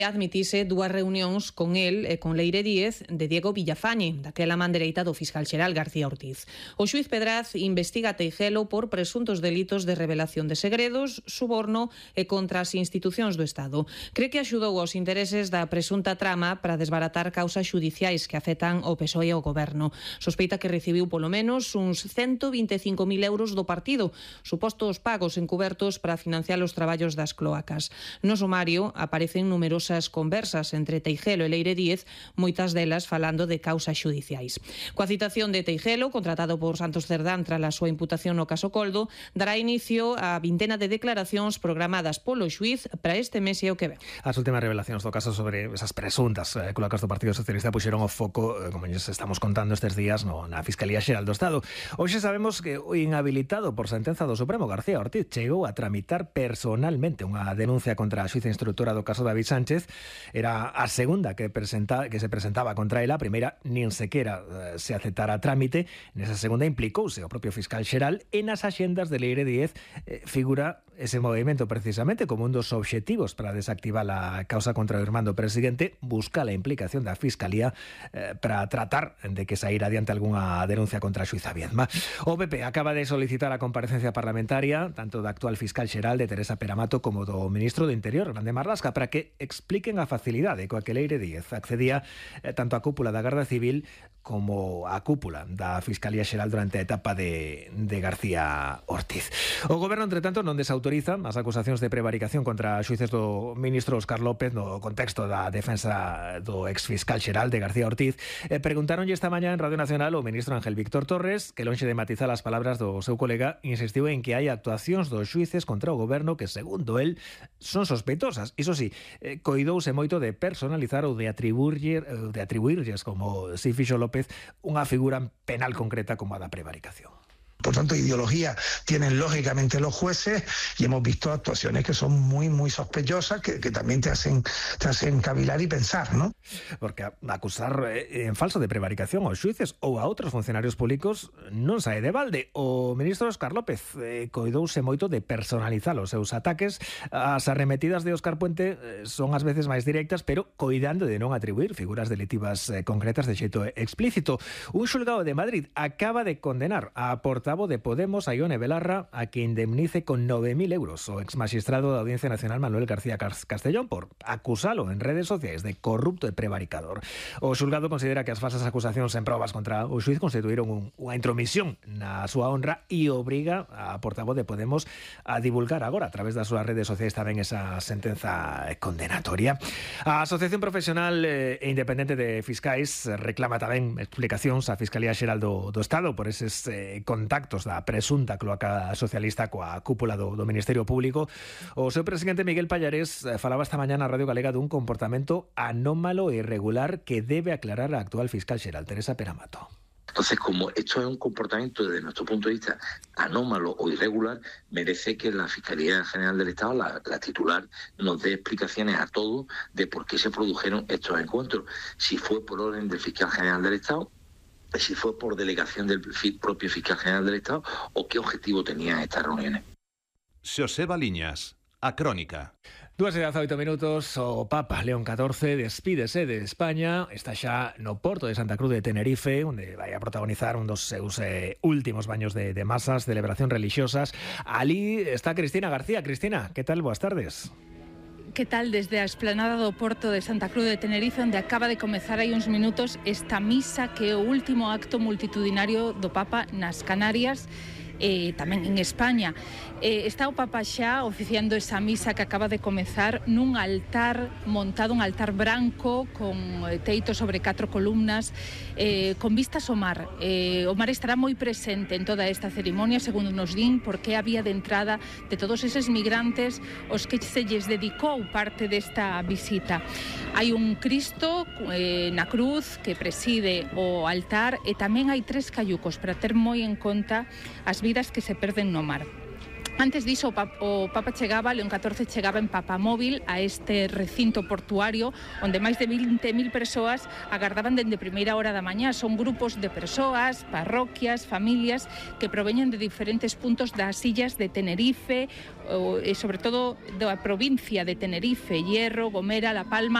admitise dúas reunións con el e con Leire Díez de Diego Villafañe, daquela man dereita do fiscal xeral García Ortiz. O xuíz Pedraz investiga a Teixeiro por presuntos delitos de revelación de segredos, suborno e contra as institucións do Estado. Cree que axudou aos intereses da presunta trama para desbaratar causas xudiciais que afectan ao PSOE e ao goberno. Sospeita que recibiu polo menos uns 125.000 euros do partido, supostos pagos encubertos para financiar os traballos das cloacas. No sumario aparecen numerosas conversas entre Teixeiro e Leire Díez, moitas delas falando de causas xudiciais. Coa citación de Teixeiro, contratado por Santos Cerdán tras a súa imputación no caso Coldo, dará inicio a vintena de declaracións programadas polo xuíz para este mes e o que ven. As últimas revelacións do caso sobre esas presuntas cloacas do Partido Socialista puxeron o foco, como lles estamos contando estes días, na Fiscalía Xeral do Estado. Hoxe sabemos que o inhabilitado por sentenza do Supremo, García Ortiz, chegou a tramitar personalmente unha denuncia contra a xuíza instrutora do caso David Sánchez. Era a segunda que se presentaba contra ela. A primeira nin sequera se aceptara a trámite. Nesa segunda implicouse o propio fiscal xeral e nas axendas de Leire Díez figura ese movimento precisamente como un dos obxectivos para desactivar a causa contra o irmán do presidente, busca a implicación da Fiscalía para tratar de que saíra adiante algunha denuncia contra a xuíza Viedma. O PP acaba de solicitar a comparecencia parlamentaria tanto da actual fiscal xeral de Teresa Peramato como do ministro do Interior, Grande Marlasca, para que expliquen a facilidade coa que Leire Díez accedía tanto á cúpula da Garda Civil como á cúpula da Fiscalía Xeral durante a etapa de García Ortiz. O goberno, entre tanto, non desautoriza as acusacións de prevaricación contra xuíces do ministro Óscar López no contexto da defensa do exfiscal xeral de García Ortiz. Preguntáronlle esta mañá en Radio Nacional o ministro Ángel Víctor Torres, que lonxe de matizar as palabras do seu colega, insistiu en que hai actuacións dos xuíces contra o goberno que, segundo el, son sospeitosas. Iso sí, coidouse moito de personalizar ou de atribuirlles, como si fixo López, unha figura penal concreta como a da prevaricación. Por tanto, ideología tienen lógicamente los jueces y hemos visto actuaciones que son muy, muy sospechosas que también te hacen cavilar y pensar, ¿no? Porque acusar en falso de prevaricación aos xuíces ou a outros funcionarios públicos non sae de balde. O ministro Óscar López coidouse moito de personalizar os seus ataques. As arremetidas de Óscar Puente son ás veces máis directas, pero coidando de non atribuir figuras delictivas concretas de xeito explícito. Un xulgado de Madrid acaba de condenar a portavoz de Podemos, a Ione Belarra, a que indemnice con 9.000 euros o exmagistrado da Audiencia Nacional Manuel García Castellón por acusalo en redes sociais de corrupto e prevaricador. O xulgado considera que as falsas acusacións en probas contra o xuíz constituíron unha intromisión na súa honra e obriga a portavoz de Podemos a divulgar agora a través das súas redes sociais tamén esa sentenza condenatoria. A Asociación Profesional e Independente de Fiscais reclama tamén explicacións á Fiscalía Xeral do Estado por eses contactos da presunta cloaca socialista coa cúpula do Ministerio Público. O seu presidente Miguel Pallarés falaba esta mañá na Radio Galega dun comportamento anómalo e irregular que debe aclarar a actual fiscal xeral Teresa Peramato. Entonces, como esto es un comportamiento desde nuestro punto de vista anómalo o irregular, merece que la Fiscalía General del Estado, la titular, nos dé explicaciones a todos de por qué se produjeron estos encuentros. Si fue por orden del Fiscal General del Estado, si fue por delegación del propio Fiscal General del Estado o qué objetivo tenían estas reuniones. Xoseba Liñas, a Crónica. 2:18 minutos, o Papa León XIV despídese de España, está xa no porto de Santa Cruz de Tenerife, onde vai a protagonizar un dos seus últimos baños de masas, celebracións religiosas. Ali está Cristina García. Cristina, que tal? Boas tardes. Que tal desde a esplanada do Porto de Santa Cruz de Tenerife, onde acaba de comezar hai uns minutos esta misa que é o último acto multitudinario do Papa nas Canarias e tamén en España. Está o Papa xa oficiando esa misa que acaba de comezar nun altar montado, un altar branco con teito sobre 4 columnas con vistas ao mar. O mar estará moi presente en toda esta cerimonia, segundo nos din, porque a vía de entrada de todos eses migrantes os que se lles dedicou parte desta visita. Hai un Cristo na cruz que preside o altar e tamén hai 3 caiucos para ter moi en conta as vidas que se perden no mar. Antes diso, o Papa chegaba, León XIV chegaba en papamóvil a este recinto portuario onde máis de 20.000 persoas agardaban dende primeira hora da mañá. Son grupos de persoas, parroquias, familias que proveñen de diferentes puntos das illas de Tenerife e sobre todo da provincia de Tenerife, Hierro, Gomera, La Palma.